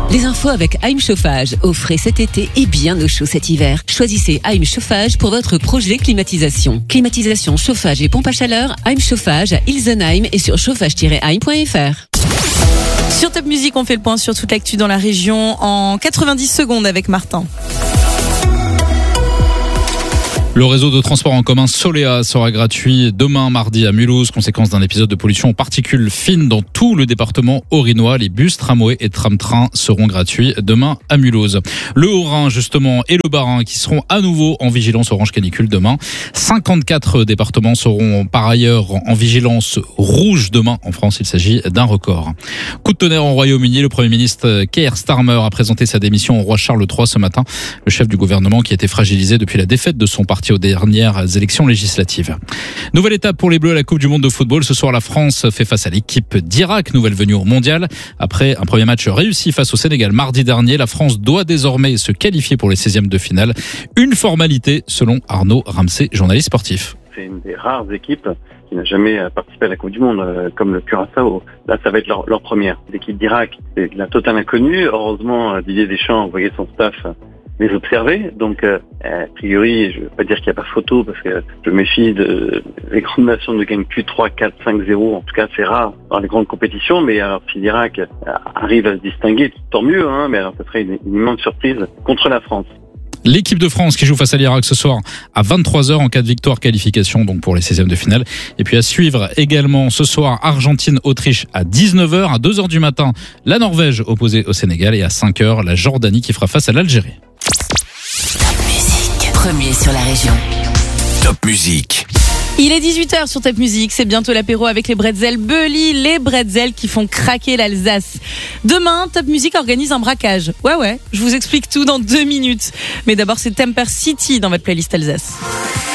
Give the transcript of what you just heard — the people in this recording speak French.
Les infos avec AIM Chauffage, au frais cet été et bien au chaud cet hiver. Choisissez AIM Chauffage pour votre projet climatisation. Climatisation, chauffage et pompe à chaleur, AIM Chauffage à Ilsenheim et sur chauffage-aim.fr. Sur Top Music, on fait le point sur toute l'actu dans la région en 90 secondes avec Martin. Le réseau de transport en commun Solea sera gratuit demain mardi à Mulhouse, conséquence d'un épisode de pollution aux particules fines dans tout le département haut-rhinois. Les bus, tramways et tram-trains seront gratuits demain à Mulhouse. Le Haut-Rhin justement et le Bas-Rhin qui seront à nouveau en vigilance orange canicule demain. 54 départements seront par ailleurs en vigilance rouge demain. En France, il s'agit d'un record. Coup de tonnerre au Royaume-Uni, le Premier ministre Keir Starmer a présenté sa démission au roi Charles III ce matin. Le chef du gouvernement qui était fragilisé depuis la défaite de son parti aux dernières élections législatives. Nouvelle étape pour les Bleus à la Coupe du Monde de football. Ce soir, la France fait face à l'équipe d'Irak, nouvelle venue au Mondial. Après un premier match réussi face au Sénégal mardi dernier, la France doit désormais se qualifier pour les 16e de finale. Une formalité, selon Arnaud Ramsey, journaliste sportif. C'est une des rares équipes qui n'a jamais participé à la Coupe du Monde, comme le Curaçao. Là, ça va être leur première. L'équipe d'Irak, c'est la totale inconnue. Heureusement, Didier Deschamps a envoyé son staff les observer. Donc, a priori, je ne veux pas dire qu'il n'y a pas photo parce que je méfie les grandes nations ne gagnent plus 3, 4, 5-0. En tout cas, c'est rare dans les grandes compétitions. Mais alors, si l'Irak arrive à se distinguer, tant mieux. Mais alors, ça serait une immense surprise contre la France. L'équipe de France qui joue face à l'Irak ce soir à 23h en cas de victoire, qualification donc pour les 16e de finale. Et puis à suivre également ce soir Argentine-Autriche à 19h. À 2h du matin, la Norvège opposée au Sénégal et à 5h, la Jordanie qui fera face à l'Algérie. Top Music, premier sur la région. Top Music. Il est 18h sur Top Music, c'est bientôt l'apéro avec les bretzels Belly, les bretzels qui font craquer l'Alsace. Demain, Top Music organise un braquage. Ouais, je vous explique tout dans 2 minutes. Mais d'abord, c'est Temper City dans votre playlist Alsace.